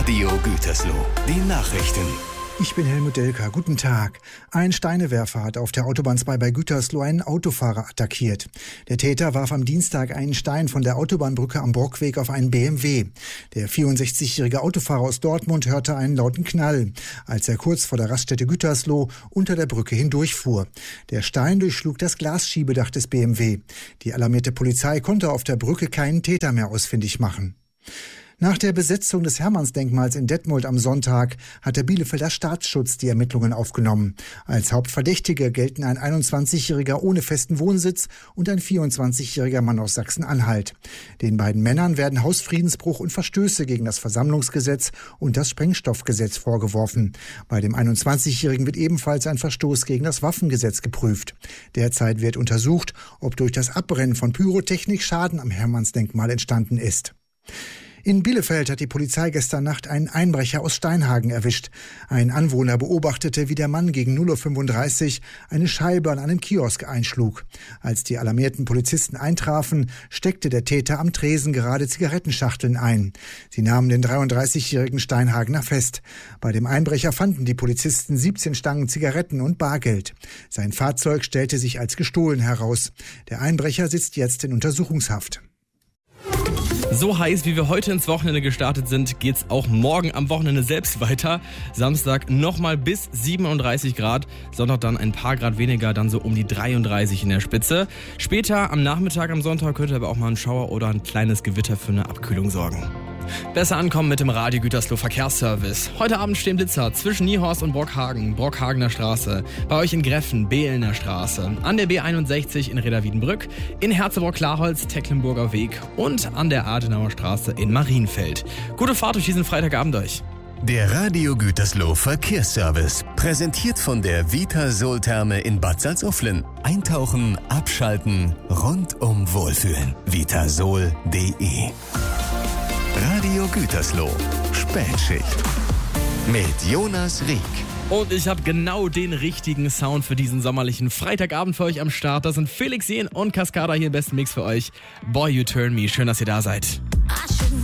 Radio Gütersloh. Die Nachrichten. Ich bin Helmut Delker. Guten Tag. Ein Steinewerfer hat auf der Autobahn 2 bei Gütersloh einen Autofahrer attackiert. Der Täter warf am Dienstag einen Stein von der Autobahnbrücke am Brockweg auf einen BMW. Der 64-jährige Autofahrer aus Dortmund hörte einen lauten Knall, als er kurz vor der Raststätte Gütersloh unter der Brücke hindurchfuhr. Der Stein durchschlug das Glasschiebedach des BMW. Die alarmierte Polizei konnte auf der Brücke keinen Täter mehr ausfindig machen. Nach der Besetzung des Hermannsdenkmals in Detmold am Sonntag hat der Bielefelder Staatsschutz die Ermittlungen aufgenommen. Als Hauptverdächtige gelten ein 21-Jähriger ohne festen Wohnsitz und ein 24-jähriger Mann aus Sachsen-Anhalt. Den beiden Männern werden Hausfriedensbruch und Verstöße gegen das Versammlungsgesetz und das Sprengstoffgesetz vorgeworfen. Bei dem 21-Jährigen wird ebenfalls ein Verstoß gegen das Waffengesetz geprüft. Derzeit wird untersucht, ob durch das Abbrennen von Pyrotechnik Schaden am Hermannsdenkmal entstanden ist. In Bielefeld hat die Polizei gestern Nacht einen Einbrecher aus Steinhagen erwischt. Ein Anwohner beobachtete, wie der Mann gegen 0:35 Uhr eine Scheibe an einem Kiosk einschlug. Als die alarmierten Polizisten eintrafen, steckte der Täter am Tresen gerade Zigarettenschachteln ein. Sie nahmen den 33-jährigen Steinhagener fest. Bei dem Einbrecher fanden die Polizisten 17 Stangen Zigaretten und Bargeld. Sein Fahrzeug stellte sich als gestohlen heraus. Der Einbrecher sitzt jetzt in Untersuchungshaft. So heiß, wie wir heute ins Wochenende gestartet sind, geht's auch morgen am Wochenende selbst weiter. Samstag nochmal bis 37 Grad, Sonntag dann ein paar Grad weniger, dann so um die 33 in der Spitze. Später am Nachmittag am Sonntag könnte aber auch mal ein Schauer oder ein kleines Gewitter für eine Abkühlung sorgen. Besser ankommen mit dem Radio Gütersloh Verkehrsservice. Heute Abend stehen Blitzer zwischen Niehorst und Brockhagen, Brockhagener Straße. Bei euch in Greffen, Behlener Straße. An der B61 in Reda-Wiedenbrück. In Herzeburg-Klarholz, Tecklenburger Weg. Und an der Adenauer Straße in Marienfeld. Gute Fahrt durch diesen Freitagabend euch. Der Radio Gütersloh Verkehrsservice. Präsentiert von der Vitasol-Therme in Bad Salzuflen. Eintauchen, abschalten, rundum wohlfühlen. Vitasol.de. Radio Gütersloh. Spätschicht. Mit Jonas Rieck. Und ich habe genau den richtigen Sound für diesen sommerlichen Freitagabend für euch am Start. Das sind Felix Jähn und Cascada hier im besten Mix für euch. Boy, You Turn Me. Schön, dass ihr da seid.